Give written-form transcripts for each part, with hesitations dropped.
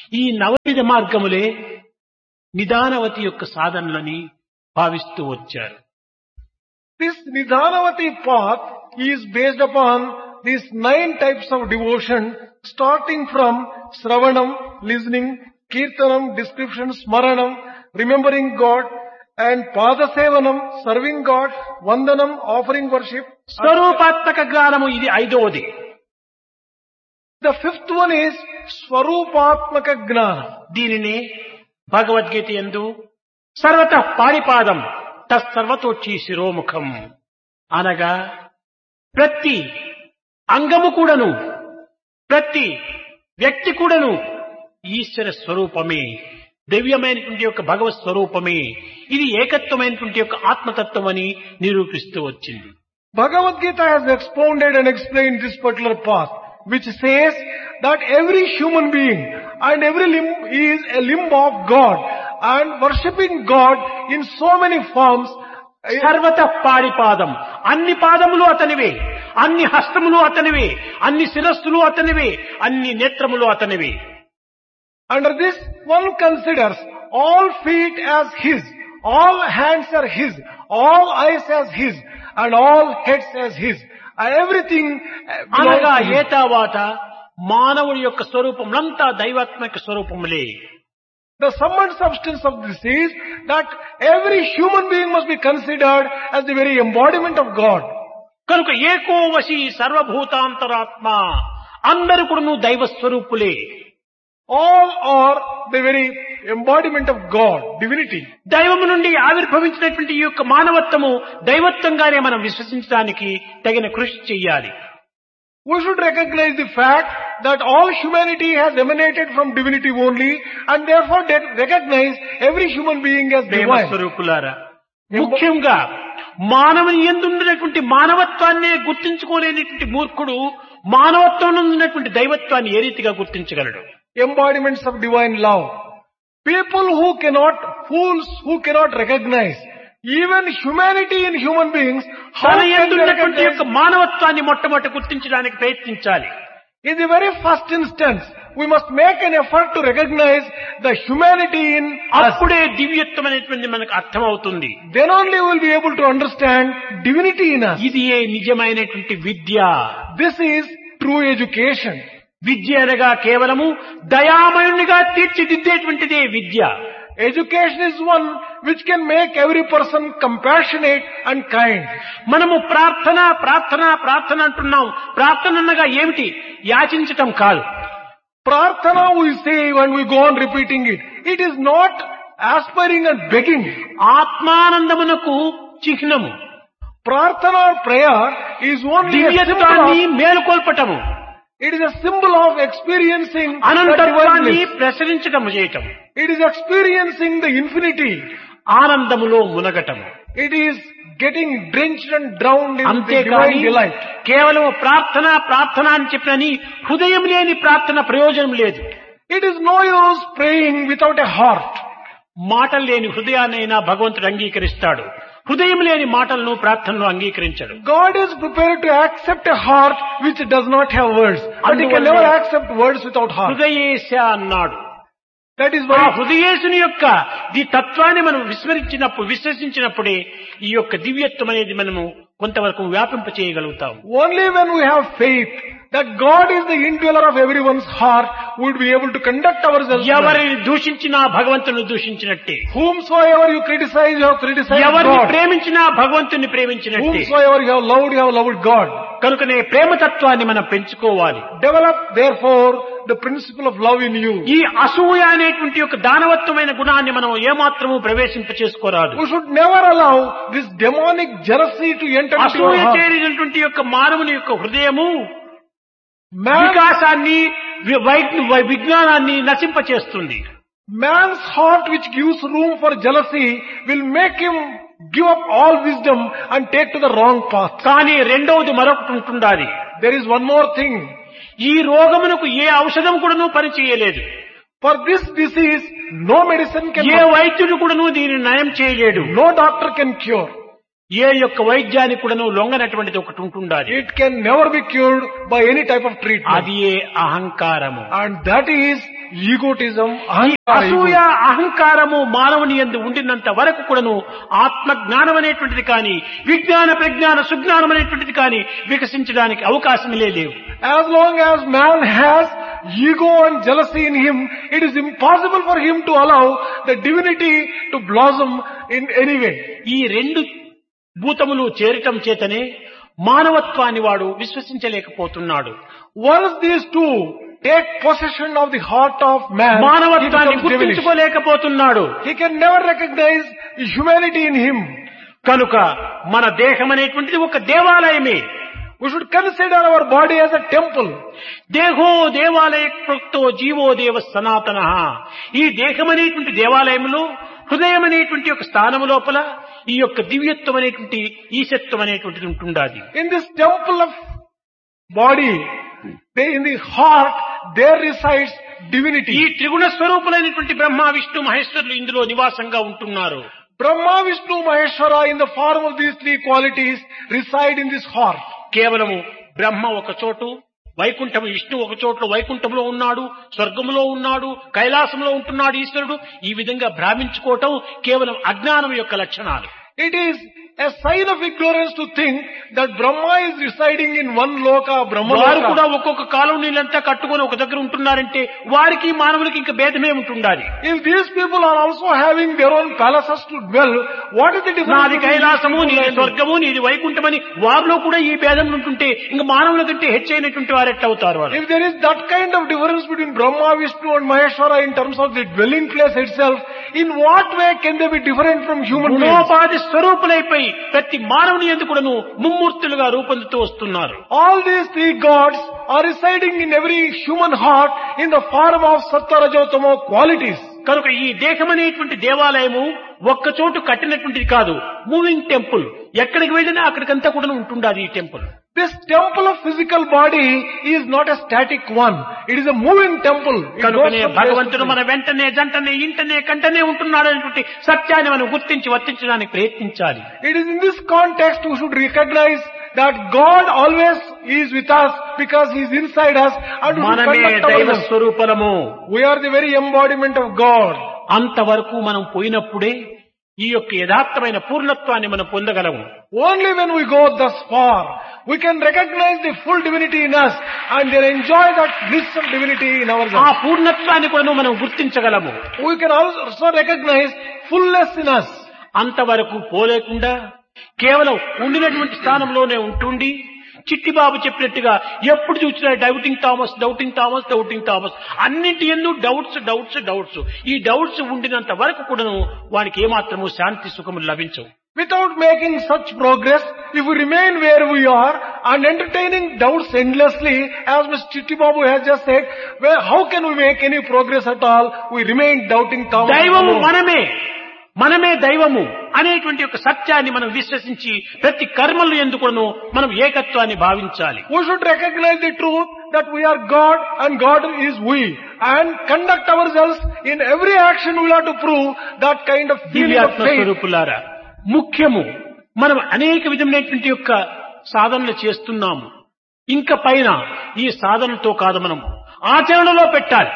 ఈ నవవిధ మార్గములే నిదానవతి యొక్క సాధనలని భావిస్తూ వచ్చారు. This Nidhanavati path is based upon these 9 types of devotion, starting from Sravanam, listening, Kirtanam, description, Smaranam, remembering God, and Padasevanam, serving God, Vandanam, offering worship. స్వరూపాత్మక జ్ఞానము ఇది ఐదవది. The fifth one is Swarupatmaka Gnana. దీనిని భగవద్గీత యందు సర్వతః పాణిపాదం తత్సర్వతోచ్చి శిరోముఖం అనగా ప్రతి అంగము కూడాను ప్రతి వ్యక్తి కూడాను ఈశ్వర స్వరూపమే, దివ్యమైనటువంటి యొక్క భగవత్ స్వరూపమే. ఇది ఏకత్వమైనటువంటి యొక్క ఆత్మతత్వం అని నిరూపిస్తూ వచ్చింది. Bhagavad Gita has expounded and explained this particular path, which says that every human being and every limb is a limb of God, and worshipping God in so many forms. సర్వతః పాణిపాదం, అన్ని పాదములు అతనివే, అన్ని హస్తములు అతనివే, అన్ని శిరస్సులు అతనివే, అన్ని నేత్రములు అతనివే. Under this, one considers all feet as his, all hands are his, all eyes as his, and all heads as his. Everything అనగా belongs to him. ఏతావాత మానవుడి యొక్క స్వరూపములంతా దైవాత్మిక స్వరూపములే. The sum and substance of this is that every human being must be considered as the very embodiment of God. కనుక ఏకో వశి సర్వభూతాంతరాత్మ, అందరూ కూడా దైవ స్వరూపులే. All are the very embodiment of God, divinity. దైవము నుండి ఆవిర్భవించినటువంటి ఈ యొక్క మానవత్వము దైవత్వంగానే మనం విశ్వసించడానికి తగిన కృషి చెయ్యాలి. We should recognize the fact that all humanity has emanated from divinity only, and therefore recognize every human being as Prema divine. స్వరూపులారా, ముఖ్యంగా మానవుని యందున్నటువంటి మానవత్వాన్నే గుర్తించుకోలేనటువంటి మూర్ఖుడు మానవత్వం ఉన్నటువంటి దైవత్వాన్ని ఏ రీతిగా గుర్తించగలడు? Embodiments of divine love. People fools who cannot recognize even humanity in human beings, how తన can they యందున్నటువంటి recognize? యొక్క మానవత్వాన్ని మొట్టమొదటి గుర్తించడానికి ప్రయత్నించాలి. In the very first instance, we must make an effort to recognize the humanity in us. అప్పుడే దివ్యత్వం అనేటువంటి మనకు అర్థమవుతుంది. Then only we will be able to understand divinity in us. ఇది ఏ నిజమైనటువంటి విద్య. This is true education. విద్య అనగా కేవలము దయామయునిగా తీర్చిదిద్దేటువంటిదే విద్య. Education is one which can make every person compassionate and kind. మనము ప్రార్థన ప్రార్థన ప్రార్థన అంటున్నాం. ప్రార్థన అనగా ఏమిటి? యాచించటం కాదు. Prarthana we say when we go on repeating it. It is not aspiring and begging. ఆత్మానందమునకు చిహ్నము. Prarthana or prayer is only a దివ్యత్వాన్ని symbol మేలుకొల్పటము. it is a symbol of experiencing the అనంతత్వాన్ని divineness. ప్రసరించటము చేయటం. It is experiencing the infinity. ఆనందములో మునగటము. It is getting drenched and drowned in the అంతేకాని divine delight. కేవలం ప్రార్థన ప్రార్థన అని చెప్పని హృదయం లేని ప్రార్థన ప్రయోజనం లేదు. It is no use praying without a heart. మాటలు లేని హృదయాన్నైనా భగవంతుడు అంగీకరిస్తాడు. హృదయం లేని మాటలను ప్రార్థనను అంగీకరించడు. God is prepared to accept a heart which does not have words. But He can never accept words without heart. హృదయేశ అన్నాడు. That is ఆ why హృదయేశుని యొక్క ఈ తత్వాన్ని మనం విశ్వసించినప్పుడే ఈ యొక్క దివ్యత్వం అనేది మనము కొంతవరకు వ్యాపింప చేయగలుగుతాం. only when we have faith that God is the indweller of everyone's heart, we would be able to conduct ourselves. ఎవరిని దూషించినా భగవంతుని దూషించినట్టే. Whomsoever you criticize, you have criticized ఎవరిని God. ప్రేమించినా భగవంతుని ప్రేమించినట్టే. Whomsoever you have loved God. కనుకనే ప్రేమతత్వాన్ని మనం పెంచుకోవాలి. Develop therefore the principle of love in you. ఈ అసూయ అనేటువంటి యొక్క దానవత్వమైన గుణాన్ని మనం ఏమాత్రము ప్రవేశింప చేసుకోరాదు. We should never allow this demonic jealousy to enter into అసూయ our heart. చేరినటువంటి యొక్క మానవుని యొక్క హృదయము Man, వికాసాన్ని విజ్ఞానాన్ని నశింపచేస్తుంది. man's heart which gives room for jealousy will make him give up all wisdom and take to the wrong path. కానీ రెండవది మరొకటి ఉంటుండాలి. There is one more thing. ఈ రోగమునకు ఏ ఔషధం కూడాను పనిచేయలేదు. For this disease, no medicine can ఏ వైద్యుడు కూడాను దీనిని నయం చేయలేడు. no doctor can cure. ఏ యొక్క వైద్యానికి కూడాను లొంగనటువంటిది ఒకటి ఉంటుండాలి. It can never be cured by any type of treatment. అది ఏ అహంకారము. And that is egotism, అసూయ అహంకారము మానవుని యందు ఉండినంత వరకు కూడాను ఆత్మ జ్ఞానం అనేటువంటిది కానీ విజ్ఞాన ప్రజ్ఞాన సుజ్ఞానం అనేటువంటిది కానీ వికసించడానికి అవకాశమే లేవు. As long as man has ego and jealousy in him, it is impossible for him to allow the divinity to blossom in any way. ఈ రెండు భూతములు చేరటం చేతనే మానవత్వాన్ని వాడు విశ్వసించలేకపోతున్నాడు. Once these two take possession of the heart of man, మానవత్వాన్ని గుర్తించుకోలేకపోతున్నాడు. he can never recognize humanity in him. కనుక మన దేహం అనేటువంటిది ఒక దేవాలయమే. We should consider our body as a temple. దేహో దేవాలయ ప్రోక్తో జీవో దేవ సనాతన. ఈ దేహం అనేటువంటి దేవాలయంలో హృదయం అనేటువంటి ఒక స్థానము లోపల ఈ యొక్క దివ్యత్వం అనేటువంటి ఈశత్వం అనేటువంటిది ఉంటుండాలి. In this temple of body, in the heart, there resides divinity. ఈ త్రిగుణ స్వరూపులైనటువంటి బ్రహ్మ విష్ణు మహేశ్వరులు ఇందులో నివాసంగా ఉంటున్నారు. Brahma, Vishnu, Maheshwara in the form of these three qualities reside in this heart. కేవలము బ్రహ్మ ఒక చోటు, వైకుంఠము విష్ణు ఒక చోట్ల వైకుంఠంలో ఉన్నాడు, స్వర్గంలో ఉన్నాడు, కైలాసంలో ఉంటున్నాడు ఈశ్వరుడు. ఈ విధంగా భ్రామించుకోవటం కేవలం అజ్ఞానం యొక్క లక్షణాలు. It is a sign of ignorance to think that Brahma is residing in one loka, Brahma వారు కూడా loka. ఒక్కొక్క కాలనీలంతా కట్టుకొని ఒక దగ్గర ఉంటున్నారంటే వారికి మానవులకి ఇంకా భేదమే ఉంటుండాలి. If these people are also having their own palaces to dwell, what is the difference? నాది కైలాసము, నీది స్వర్గము, నీది వైకుంఠమని వారిలో కూడా ఈ భేదం ఉంటుంటే ఇంకా మానవుల కంటే హెచ్చైనటువంటి వారు ఎట్లవుతారు వారు? If there is that kind of difference between Brahma, Vishnu and Maheshwara in terms of the dwelling place itself, in what way can they be different from human beings? గుణోపాధి స్వరూపులైపోయి ప్రతి మానవుని యందు కూడాను ముమ్మూర్తులుగా రూపొందుతూ వస్తున్నారు. All these three gods are residing in every human heart in the form of Sattva, Rajo, Tamo qualities. కనుక ఈ దేహం అనేటువంటి దేవాలయము ఒక్క చోటు కట్టినటువంటిది కాదు, మూవింగ్ టెంపుల్. ఎక్కడికి వెళ్ళినా అక్కడికంతా కూడా ఉంటుండాలి ఈ temple. This temple of physical body is not a static one. It is a moving temple. It goes కనుకనే from place to భగవంతుడు place. మన వెంటనే జంటనే ఇంటనే కంటనే ఉంటున్నాడు అనేటువంటి సత్యాన్ని మనం గుర్తించి వర్తించడానికి ప్రయత్నించాలి. It is in this context we should recognize that God always is with us because He is inside us and we should మనమే conduct దైవ ourselves. స్వరూపలము. We are the very embodiment of God. అంతవరకు మనం పోయినప్పుడే ఈ యొక్క యథార్థమైన పూర్ణత్వాన్ని మనం పొందగలము. Only when we go thus far, we can recognize the full divinity in us and then enjoy that bliss of divinity in ఆ ourselves. పూర్ణత్వాన్ని కూడా మనం గుర్తించగలము. We can also recognize fullness in us. అంతవరకు పోలేకుండా కేవలం ఉండినటువంటి స్థానంలోనే ఉంటుండి చిట్టిబాబు చెప్పినట్టుగా ఎప్పుడు చూసినా doubting Thomas doubting Thomas doubting Thomas అన్నింటి ఎందు డౌట్స్ డౌట్స్ డౌట్స్. ఈ డౌట్స్ ఉండినంత వరకు కూడాను వానికి ఏమాత్రము శాంతి సుఖములు లభించవు. Without making such progress, if we remain where we are and entertaining doubts endlessly, as Mr. Chitti Babu has just said, how can we make any progress at all? We remain doubting Thomas. దైవము మనమే, మనమే దైవము అనేటువంటి ఒక సత్యాన్ని మనం విశ్వసించి ప్రతి కర్మలు ఎందుకును మనం ఏకత్వాన్ని భావించాలి. We should recognize the truth that we are God and God is we and conduct ourselves in every action we have to prove that kind of feeling of దివ్యాత్మ faith. స్వరూపులారా, ముఖ్యము మనం అనేక విధమైనటువంటి యొక్క సాధనలు చేస్తున్నాము. ఇంకా పైన ఈ సాధనతో కాదు మనం ఆచరణలో పెట్టాలి.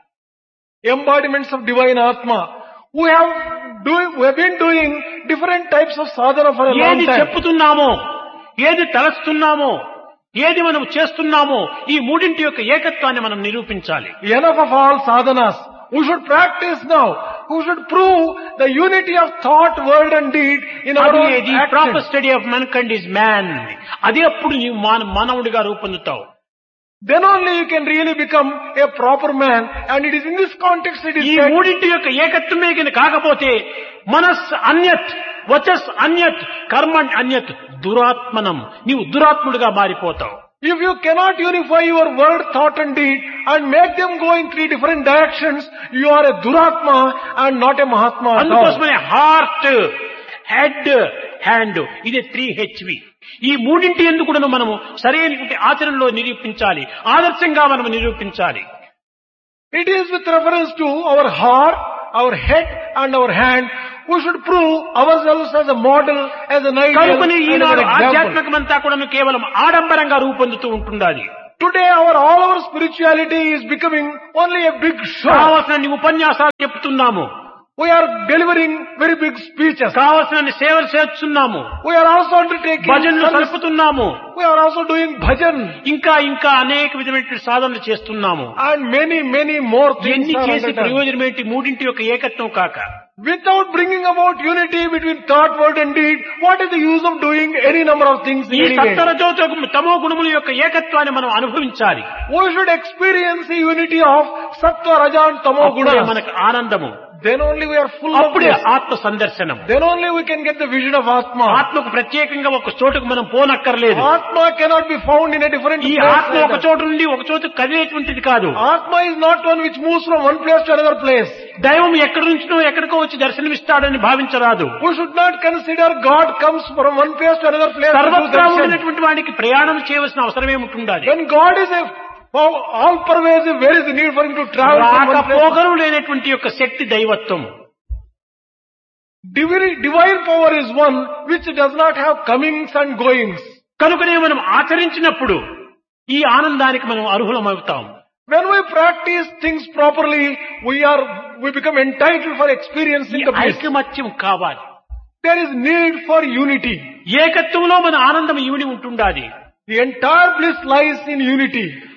Embodiments of divine Atma. We have been doing different types of sadhana for a long ఏది time. చెప్పుతున్నామో, ఏది తలస్తున్నామో, ఏది మనం చేస్తున్నామో ఈ మూడింటి యొక్క ఏకత్వాన్ని మనం నిరూపించాలి. Enough of all sadhanas. We should practice now. We should prove the unity of thought, word and deed in our own అది proper actions. Study of mankind is man. అది అప్పుడు నీవు మానవుడిగా రూపొందుతావు. Then only you can really become a proper man, and it is in this context it is ఈ said, మూడింటి యొక్క ఏకత్వమే కింద కాకపోతే మనస్ అన్యత్, వచస్ అన్యత్, కర్మ అన్యత్, దురాత్మనం, నీవు దురాత్ముడిగా మారిపోతావు. if you cannot unify your word, thought and deed and make them go in three different directions, you are a duratma and not a mahatma at all. అందుకోసమనే heart, head, hand, ఇది 3HV. ఈ మూడింటి ఎందుకు మనము సరైనటువంటి ఆచరణలో నిరూపించాలి, ఆదర్శంగా మనం నిరూపించాలి. It is with reference to our heart, our head and our hand, we should prove ourselves as a model, as an ideal, కనుకని and as Eenadu an example. ఆధ్యాత్మికమంతా కూడా కేవలం ఆడంబరంగా రూపొందుతూ ఉంటుండాలి. Today all our spirituality is becoming only a big show. కావలసిన ఉపన్యాసాలు చెప్తున్నాము, We are delivering very big speeches. కావలసిన సేవలు చేస్తున్నాము, We are also undertaking భజనలు service. సలుపుతున్నాము, We are also doing bhajan ఇంకా ఇంకా అనేక విధమైన సాధనలు చేస్తున్నాము. and many more things ఎన్ని are చేసి undertaken. ప్రయోజనం ఏంటి? మూడింటి యొక్క ఏకత్వం కాక Without bringing about unity between thought, word and deed, what is the use of doing any number of things in ఈ any way? సప్తరజోతో తమో గుణముల యొక్క ఏకత్వాన్ని మనం అనుభవించాలి. We should experience the unity of sattva, raja and tamo అప్పుడే gunas. మనకు ఆనందము, Then only we are full of అప్పుడే bliss. ఆత్మ సందర్శనం. Then only we can get the vision of Atma. ఆత్మకు ప్రత్యేకంగా ఒక చోటుకు మనం పోనక్కర్లేదు. Atma cannot be found in a different ఈ place. ఆత్మ ఒక చోటు నుండి ఒక చోటు కదిలేటువంటిది కాదు. Atma is not one which moves from one place to another place. దైవం ఎక్కడి నుంచినో ఎక్కడికో వచ్చి దర్శనమిస్తాడని భావించరాదు. We should not consider God comes from one place to another place. to do సర్వత్రా darshan. ఉండినటువంటి వాడికి ప్రయాణం చేయవలసిన అవసరమే ఉంటుండాలి. When God is all pervasive, where is the need for him to travel from one place? రాకపోకలు లేనటువంటి యొక్క శక్తి దైవత్వం. Divine power is one which does not have comings and goings. కనుకనే మనం ఆచరించినప్పుడు ఈ ఆనందానికి మనం అర్హులమవుతాం. When we practice things properly, we become entitled for experiencing ఈ the bliss. ఐకమత్యం కావాలి. There is need for unity. ఏకత్వంలో మన ఆనందం ఇమిడి ఉంటుండాలి. The entire bliss lies in unity.